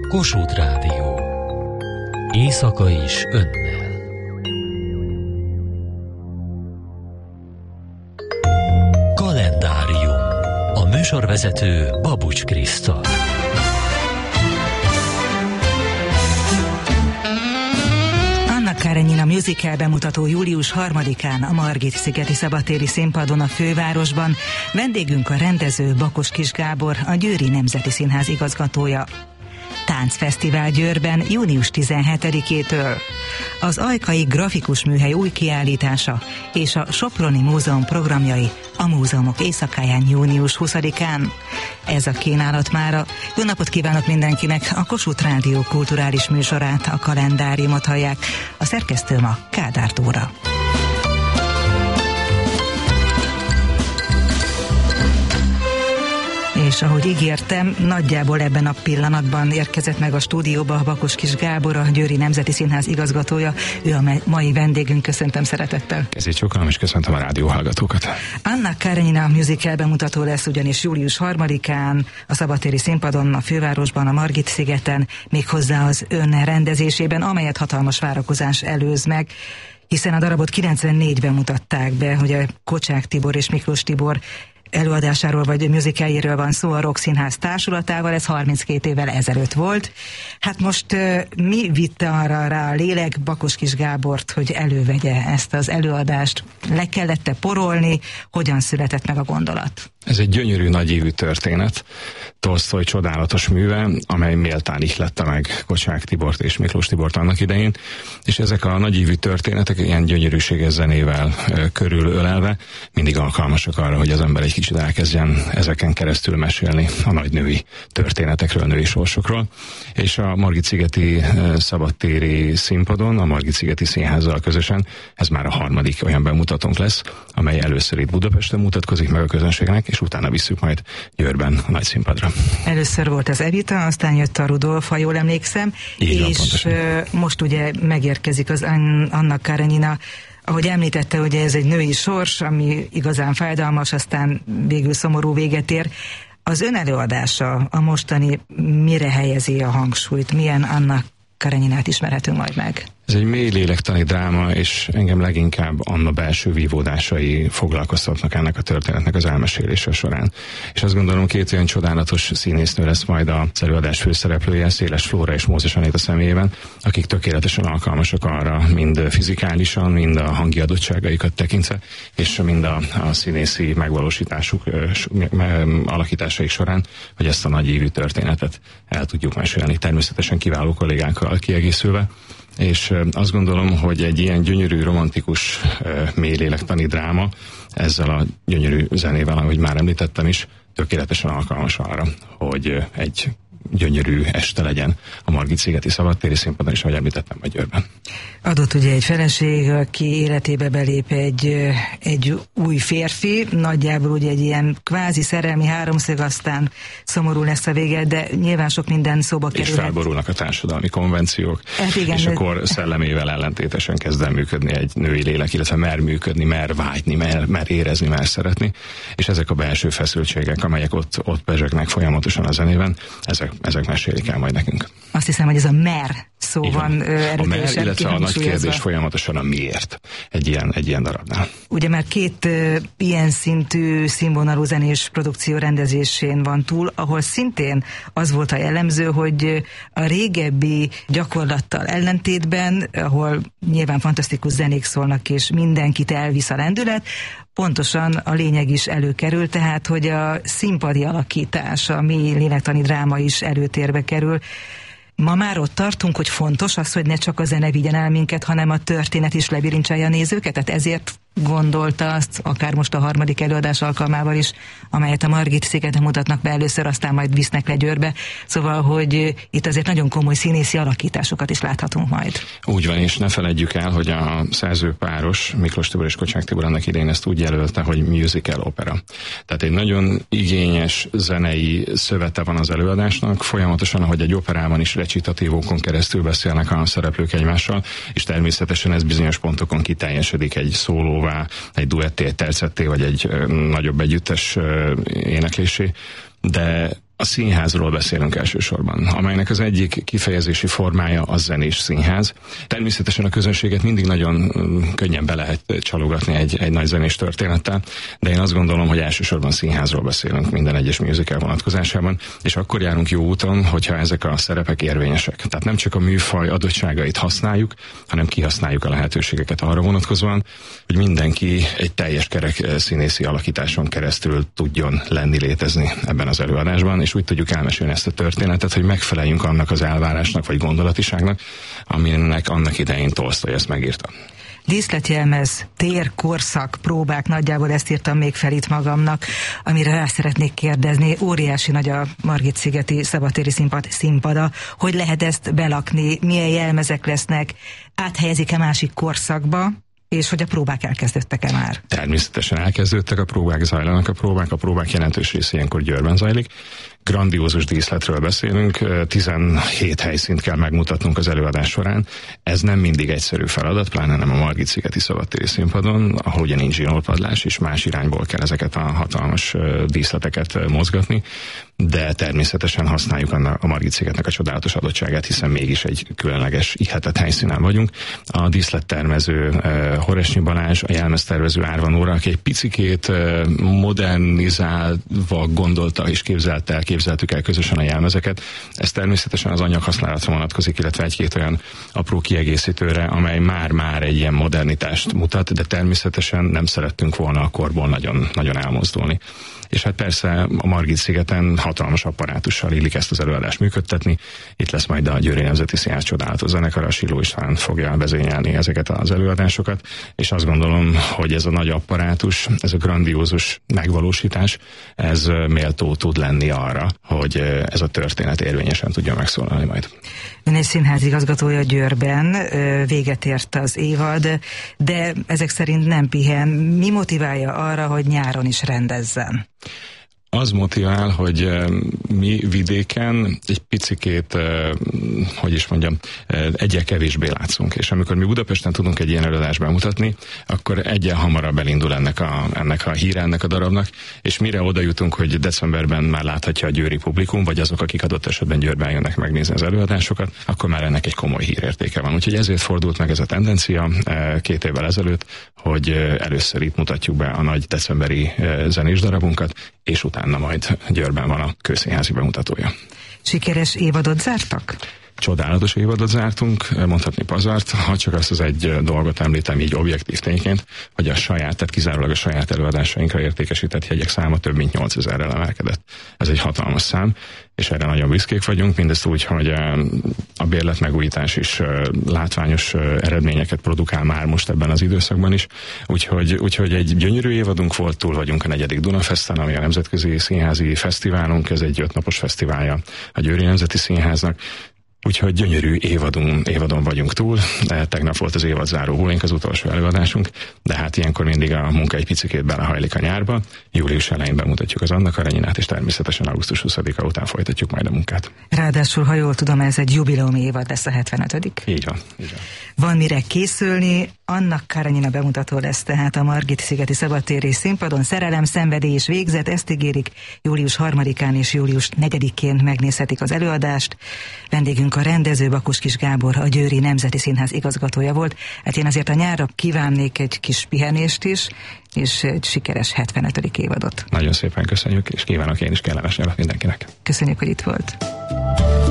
Kossuth Rádió. Éjszaka is önnel. Kalendárium. A műsorvezető Babucs Kriszta. Anna Karenina musical bemutató július 3-án a Margit-szigeti szabadtéri színpadon a fővárosban. Vendégünk a rendező Bakos Kis Gábor, a Győri Nemzeti Színház igazgatója. Táncfesztivál Győrben június 17-től. Az Ajkai Grafikus Műhely új kiállítása és a Soproni Múzeum programjai a múzeumok éjszakáján június 20-án. Ez a kínálat mára. Jó napot kívánok mindenkinek! A Kossuth Rádió kulturális műsorát, a kalendáriumot hallják. A szerkesztő ma Kádár Tóra. És ahogy ígértem, nagyjából ebben a pillanatban érkezett meg a stúdióba Bakos Kis Gábor, a Győri Nemzeti Színház igazgatója. Ő a mai vendégünk, köszöntöm szeretettel. Kezét csókolom, és köszöntöm a rádióhallgatókat. Anna Karenina musical bemutató lesz ugyanis július 3-án a szabadtéri színpadon, a fővárosban, a Margit-szigeten, méghozzá az ön rendezésében, amelyet hatalmas várakozás előz meg, hiszen a darabot 94-ben mutatták be, hogy a Kocsák Tibor és Miklós Tibor előadásáról vagy musicaljéről van szó a Rock Színház társulatával, ez 32 évvel ezelőtt volt. Hát most mi vitte arra rá a lélek Bakos Kis Gábort, hogy elővegye ezt az előadást? Le kellett-e porolni? Hogyan született meg a gondolat? Ez egy gyönyörű, nagyívű történet, Tolsztoj csodálatos műve, amely méltán ihlette meg Kocsák Tibort és Miklós Tibort annak idején, és ezek a nagyívű történetek ilyen gyönyörűséges zenével körülölelve mindig alkalmasak arra, hogy az ember egy kicsit elkezdjen ezeken keresztül mesélni a nagy női történetekről, a női sorsokról. És a Margit-szigeti szabadtéri színpadon, a Margit-szigeti Színházzal közösen, ez már a 3. olyan bemutatónk lesz, amely először itt Budapesten mutatkozik meg a közönségnek, és utána visszük majd Győrben a nagy színpadra. Először volt az Evita, aztán jött a Rudolf, ha jól emlékszem, és most ugye megérkezik az Anna Karenina. Ahogy említette, ugye ez egy női sors, ami igazán fájdalmas, aztán végül szomorú véget ér. Az ön előadása, a mostani, mire helyezi a hangsúlyt? Milyen Anna Kareninát ismerhetünk majd meg? Ez egy mély lélektani dráma, és engem leginkább Anna belső vívódásai foglalkoztatnak ennek a történetnek az elmesélése során. És azt gondolom, 2 olyan csodálatos színésznő lesz majd az előadás főszereplője, Széles Flóra és Mózes Anéta személyében, akik tökéletesen alkalmasak arra, mind fizikálisan, mind a hangi adottságaikat tekintve, és mind a színészi megvalósításuk, alakításaik során, hogy ezt a nagyívű történetet el tudjuk mesélni. Természetesen kiváló kollégákkal kiegészülve, és azt gondolom, hogy egy ilyen gyönyörű, romantikus, mély lélektani dráma ezzel a gyönyörű zenével, ahogy már említettem is, tökéletesen alkalmas arra, hogy egy gyönyörű este legyen a Margit-szigeti szabadtéri színpadon, és ahogy említettem, vagy Győrben. Adott ugye egy feleség, aki életébe belép egy új férfi, nagyjából ugye egy ilyen kvázi szerelmi háromszög, aztán szomorú lesz a vége, de nyilván sok minden szóba kerül. És felborulnak a társadalmi konvenciók, és akkor szellemével ellentétesen kezd el működni egy női lélek, illetve mer működni, mer vágyni, mer érezni, mer szeretni, és ezek a belső feszültségek, amelyek ott pezsegnek folyamatosan a zenében, ezek mesélik el majd nekünk. Azt hiszem, hogy ez a mer szó van erőteljesen. A mer, illetve a nagy kérdés folyamatosan a miért egy ilyen darabnál. Ugye már 2 ilyen szintű színvonalú zenés produkció rendezésén van túl, ahol szintén az volt a jellemző, hogy a régebbi gyakorlattal ellentétben, ahol nyilván fantasztikus zenék szólnak, és mindenkit elvisz a lendület, pontosan a lényeg is előkerül, tehát hogy a színpadi alakítás, a mély lélektani dráma is előtérbe kerül. Ma már ott tartunk, hogy fontos az, hogy ne csak a zene vigyen el minket, hanem a történet is lebirincselje a nézőket, tehát ezért gondolta azt, akár most a 3. előadás alkalmával is, amelyet a Margit-szigeten mutatnak be először, aztán majd visznek le Győrbe. Szóval, hogy itt azért nagyon komoly színészi alakításokat is láthatunk majd. Úgy van, és ne feledjük el, hogy a szerzőpáros, Miklós Tibor és Kocsák Tibor annak idején ezt úgy jelölte, hogy musical opera. Tehát egy nagyon igényes zenei szövete van az előadásnak, folyamatosan, ahogy egy operában is recitatívókon keresztül beszélnek a szereplők egymással, és természetesen ez bizonyos pontokon kiteljesedik egy szólóvá, egy duetté, egy tercetté, vagy egy nagyobb együttes éneklésé, de a színházról beszélünk elsősorban, amelynek az egyik kifejezési formája a zenés színház. Természetesen a közönséget mindig nagyon könnyen be lehet csalogatni egy nagy zenés történettel, de én azt gondolom, hogy elsősorban színházról beszélünk minden egyes musical vonatkozásában, és akkor járunk jó úton, hogyha ezek a szerepek érvényesek. Tehát nem csak a műfaj adottságait használjuk, hanem kihasználjuk a lehetőségeket arra vonatkozóan, hogy mindenki egy teljes kerek színészi alakításon keresztül tudjon lenni, létezni ebben az előadásban, és úgy tudjuk elmesélni ezt a történetet, hogy megfeleljünk annak az elvárásnak vagy gondolatiságnak, aminek annak idején Tolsztoj ezt megírta. Díszletjelmez, tér, korszak, próbák, nagyjából ezt írtam még fel itt magamnak, amire rá szeretnék kérdezni. Óriási nagy a Margit-szigeti szabadtéri színpada. Hogy lehet ezt belakni? Milyen jelmezek lesznek? Áthelyezik-e másik korszakba? És hogy a próbák elkezdődtek-e már? Természetesen elkezdődtek a próbák, zajlanak a próbák jelentős része ilyenkor Győrben zajlik. Grandiózus díszletről beszélünk, 17 helyszínt kell megmutatnunk az előadás során. Ez nem mindig egyszerű feladat, pláne nem a Margit-szigeti szabadtéri színpadon, ahol ugye nincs zsinórpadlás, és más irányból kell ezeket a hatalmas díszleteket mozgatni, de természetesen használjuk a Margit-szigetnek a csodálatos adottságát, hiszen mégis egy különleges, ihletett helyszínen vagyunk. A díszlettervező Horesnyi Balázs, a jelmeztervező Árva Nóra, aki egy picikét modernizálva gondolta és képzeltük el közösen a jelmezeket. Ez természetesen az anyaghasználatra vonatkozik, illetve egy-két olyan apró kiegészítőre, amely már egy ilyen modernitást mutat, de természetesen nem szerettünk volna a korból nagyon, nagyon elmozdulni. És hát persze a Margit-szigeten hatalmas apparátussal illik ezt az előadást működtetni. Itt lesz majd a Győri Nemzeti Színház csodálatos zenekara, Silló István fogja vezényelni ezeket az előadásokat, és azt gondolom, hogy ez a nagy apparátus, ez a grandiózus megvalósítás, ez méltó tud lenni arra, hogy ez a történet érvényesen tudja megszólalni majd. Ön egy színházigazgatója Győrben, véget ért az évad, de ezek szerint nem pihen. Mi motiválja arra, hogy nyáron is rendezzen? Az motivál, hogy mi vidéken egy picikét, egyel kevésbé látszunk. És amikor mi Budapesten tudunk egy ilyen előadást bemutatni, akkor egyel hamarabb elindul ennek a híre, ennek a darabnak, és mire oda jutunk, hogy decemberben már láthatja a győri publikum, vagy azok, akik adott esetben Győrben jönnek megnézni az előadásokat, akkor már ennek egy komoly hírértéke van. Úgyhogy ezért fordult meg ez a tendencia 2 évvel ezelőtt, hogy először itt mutatjuk be a nagy decemberi zenés darabunkat, és utána majd Győrben van a Kőszínházi bemutatója. Sikeres évadot zártak? Csodálatos évadot zártunk, mondhatni pazart, ha csak azt az egy dolgot említem így objektív tényként, hogy tehát kizárólag a saját előadásainkra értékesített jegyek száma több mint 8000-rel emelkedett. Ez egy hatalmas szám, és erre nagyon büszkék vagyunk, mindezt úgy, hogy a bérletmegújítás is látványos eredményeket produkál már most ebben az időszakban is, úgyhogy egy gyönyörű évadunk volt, túl vagyunk a 4. Dunafesten, ami a Nemzetközi Színházi Fesztiválunk, ez egy 5 napos fesztiválja a Győri Nemzeti Színháznak. Úgyhogy gyönyörű évadon vagyunk túl. Tegnap volt az évadzáró bulink, az utolsó előadásunk, de hát ilyenkor mindig a munka egy picikét belehajlik a nyárba. Július elején bemutatjuk az Anna Karenyinát, és természetesen augusztus 20-a után folytatjuk majd a munkát. Ráadásul, ha jól tudom, ez egy jubileumi évad lesz, a 75. Így van. Van mire készülni. Anna Karenyina bemutató lesz tehát a Margit-szigeti szabadtéri színpadon. Szerelem, szenvedély és végzet, ezt ígérik. Július 3-án és július 4-én megnézhetik az előadást. Vendégünk a rendező, Bakus Kis Gábor, a Győri Nemzeti Színház igazgatója volt. Hát én azért a nyárra kívánnék egy kis pihenést is, és egy sikeres 75. évadot. Nagyon szépen köszönjük, és kívánok én is kellemes nyarat mindenkinek. Köszönjük, hogy itt volt.